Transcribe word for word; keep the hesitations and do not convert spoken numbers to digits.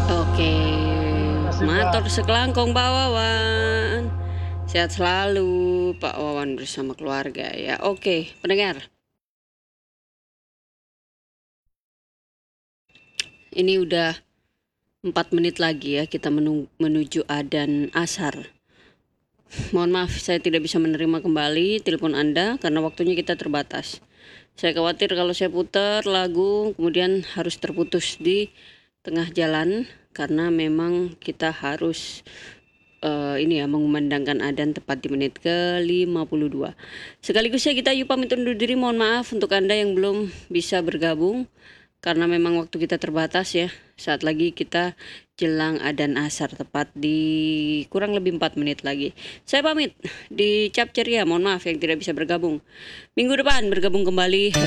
Oke, Makasih, Mbak. matur sekelangkung Pak Wawan. Sehat selalu Pak Wawan bersama keluarga ya. Oke, pendengar. Ini udah empat menit lagi ya kita menu- menuju adzan asar. Mohon maaf saya tidak bisa menerima kembali telepon Anda karena waktunya kita terbatas. Saya khawatir kalau saya putar lagu kemudian harus terputus di tengah jalan karena memang kita harus uh, ini ya mengumandangkan adzan tepat di menit ke lima puluh dua. Sekaligus ya kita yuk pamit undur diri. Mohon maaf untuk Anda yang belum bisa bergabung karena memang waktu kita terbatas ya. Saat lagi kita jelang adzan asar tepat di kurang lebih empat menit lagi. Saya pamit di Cap Ceria. Mohon maaf yang tidak bisa bergabung. Minggu depan bergabung kembali.